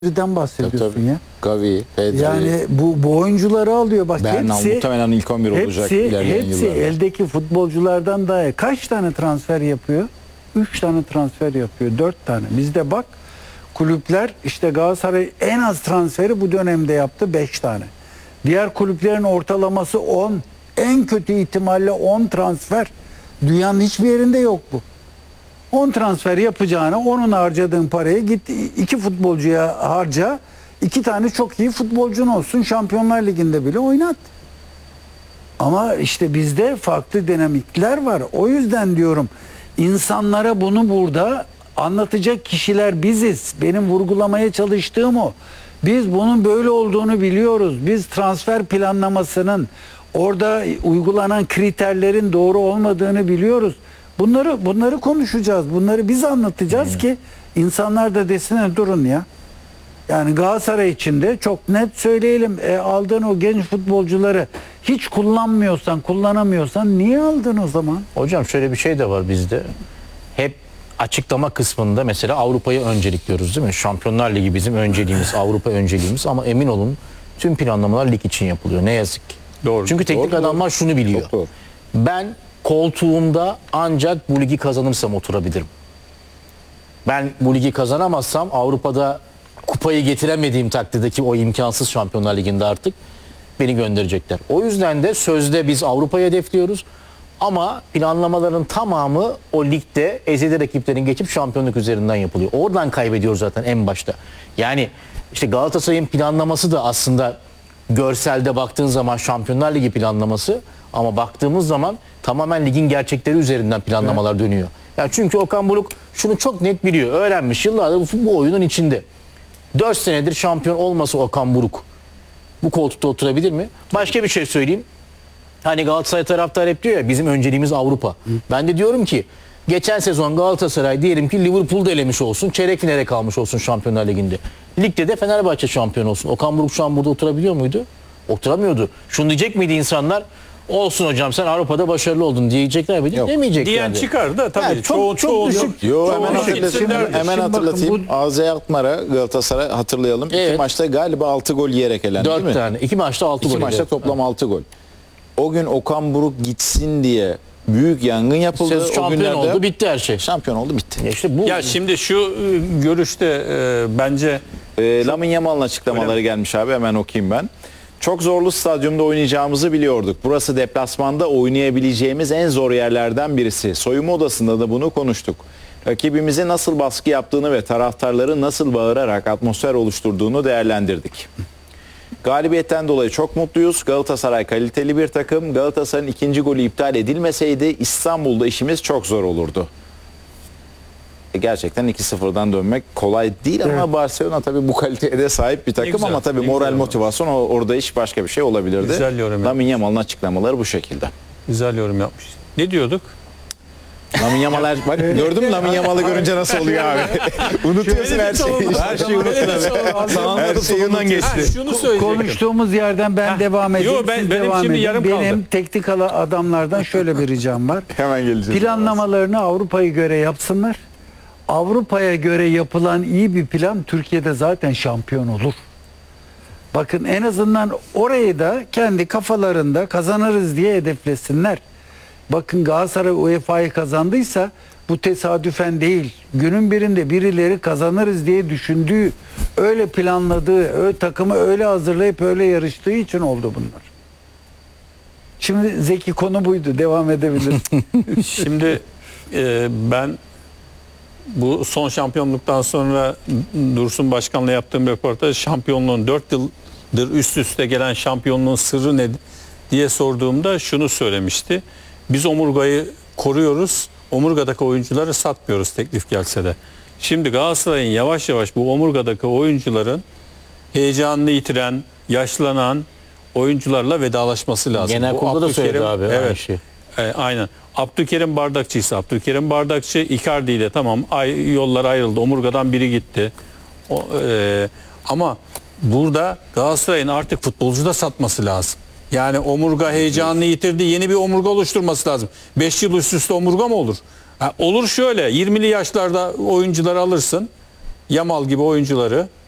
birden bahsediyorsun ya. Gavi, Pedri. Yani bu oyuncuları alıyor bak, Bernal hepsi muhtemelen ilk 11 olacak ilerleyen hepsi yıllarda. eldeki futbolculardan daha kaç tane transfer yapıyor? 3 tane transfer yapıyor, 4 tane. Bizde bak, kulüpler işte Galatasaray en az transferi bu dönemde yaptı, 5 tane. Diğer kulüplerin ortalaması 10. En kötü ihtimalle 10 transfer. Dünyanın hiçbir yerinde yok bu. 10 transfer yapacağına onun harcadığın parayı git 2 futbolcuya harca. 2 tane çok iyi futbolcun olsun. Şampiyonlar Ligi'nde bile oynat. Ama işte bizde farklı dinamikler var. O yüzden diyorum, insanlara bunu burada anlatacak kişiler biziz. Benim vurgulamaya çalıştığım o. Biz bunun böyle olduğunu biliyoruz. Biz transfer planlamasının, orada uygulanan kriterlerin doğru olmadığını biliyoruz. Bunları konuşacağız. Bunları biz anlatacağız ki insanlar da desin durun ya. Yani Galatasaray için de çok net söyleyelim. Aldığın o genç futbolcuları hiç kullanamıyorsan niye aldın o zaman? Hocam şöyle bir şey de var bizde. Hep açıklama kısmında mesela Avrupa'yı öncelikliyoruz değil mi? Şampiyonlar Ligi bizim önceliğimiz, Avrupa önceliğimiz, ama emin olun tüm planlamalar lig için yapılıyor. Ne yazık ki. Doğru. Çünkü teknik adamlar şunu biliyor. Çok doğru. Ben koltuğumda ancak bu ligi kazanırsam oturabilirim. Ben bu ligi kazanamazsam, Avrupa'da kupayı getiremediğim takdirde, ki o imkansız Şampiyonlar Ligi'nde, artık beni gönderecekler. O yüzden de sözde biz Avrupa'yı hedefliyoruz ama planlamaların tamamı o ligde ezeli rakiplerin geçip şampiyonluk üzerinden yapılıyor. Oradan kaybediyoruz zaten en başta. Yani işte Galatasaray'ın planlaması da aslında görselde baktığın zaman Şampiyonlar Ligi planlaması, ama baktığımız zaman tamamen ligin gerçekleri üzerinden planlamalar dönüyor. Yani çünkü Okan Buruk şunu çok net biliyor, öğrenmiş, yıllardır bu oyunun içinde. 4 senedir şampiyon olmasa Okan Buruk bu koltukta oturabilir mi? Başka bir şey söyleyeyim. Hani Galatasaray taraftarı hep diyor ya, bizim önceliğimiz Avrupa. Ben de diyorum ki geçen sezon Galatasaray diyelim ki Liverpool'da elemiş olsun, çeyrek finale kalmış olsun Şampiyonlar Ligi'nde. Ligde de Fenerbahçe şampiyon olsun. Okan Buruk şu an burada oturabiliyor muydu? Oturamıyordu. Şunu diyecek miydi insanlar? Olsun hocam, sen Avrupa'da başarılı oldun diyecekler miydi? Yok. Demeyeceklerdi. Diyen çıkar da tabii Yani çok düşük. Yo, hemen Çoğu hatırlatayım. gitsinler. Hemen Şimdi hatırlatayım. bakın AZ Alkmaar'a Galatasaray, hatırlayalım. Evet. 2 maçta galiba 6 gol yiyerek elendi, değil 4 mi? tane. 2 maçta 6 gol. 2 maçta toplam 6 gol. O gün Okan Buruk gitsin diye büyük yangın yapıldı. Sezon O şampiyon günlerde oldu, bitti her şey. şampiyon oldu, bitti. İşte bu. Ya şimdi şu görüşte bence Lamine Yamal'ın açıklamaları gelmiş abi, hemen okuyayım ben. Çok zorlu stadyumda oynayacağımızı biliyorduk. Burası deplasmanda oynayabileceğimiz en zor yerlerden birisi. Soyunma odasında da bunu konuştuk. Rakibimize nasıl baskı yaptığını ve taraftarların nasıl bağırarak atmosfer oluşturduğunu değerlendirdik. Galibiyetten dolayı çok mutluyuz. Galatasaray kaliteli bir takım. Galatasaray'ın ikinci golü iptal edilmeseydi İstanbul'da işimiz çok zor olurdu. Gerçekten 2-0'dan dönmek kolay değil ama Evet. Barcelona tabii bu kaliteye de sahip bir takım, güzel, ama tabii ne moral güzel. motivasyon orada iş başka bir şey olabilirdi. Güzel yorum Lamine Yamal'ın açıklamaları bu şekilde. güzel yorum yapmış. Ne diyorduk? Lamine Yamal, bak gördün mü Lamine Yamal'ı görünce nasıl oluyor abi? Unutuyorsun her şeyi. Her şeyi unutuyorsun. Her şeyi unutun geçti. Şunu söyleyecektim. Konuştuğumuz yerden ben devam edeyim. Yo, siz benim devam şimdi edin. yarım Benim kaldı. teknik adamlardan şöyle bir ricam var. Hemen geleceğiz. Planlamalarını Avrupa'ya göre yapsınlar. Avrupa'ya göre yapılan iyi bir plan Türkiye'de zaten şampiyon olur. Bakın, en azından orayı da kendi kafalarında kazanırız diye hedeflesinler. Bakın, Galatasaray UEFA'yı kazandıysa bu tesadüfen değil. Günün birinde birileri kazanırız diye düşündüğü, öyle planladığı, takımı öyle hazırlayıp öyle yarıştığı için oldu bunlar. Şimdi Zeki, konu buydu. Devam edebilirsin. Şimdi ben bu son şampiyonluktan sonra Dursun Başkan'la yaptığım röportaj, şampiyonluğun 4 yıldır üst üste gelen şampiyonluğun sırrı ne diye sorduğumda şunu söylemişti. Biz omurgayı koruyoruz, omurgadaki oyuncuları satmıyoruz teklif gelse de. Şimdi Galatasaray'ın yavaş yavaş bu omurgadaki oyuncuların heyecanını yitiren, yaşlanan oyuncularla vedalaşması lazım. Genel Bu kurulda da söyledi abi aynı Evet. şeyi. Aynen. Abdülkerim Bardakçı ise Abdülkerim Bardakçı, Icardi ile tamam yollar ayrıldı. Omurgadan biri gitti. Ama burada Galatasaray'ın artık futbolcu da satması lazım. Yani omurga heyecanını yitirdi. Yeni bir omurga oluşturması lazım. 5 yıl üst üste omurga mı olur? Olur şöyle, 20'li yaşlarda oyuncuları alırsın. Yamal gibi oyuncuları.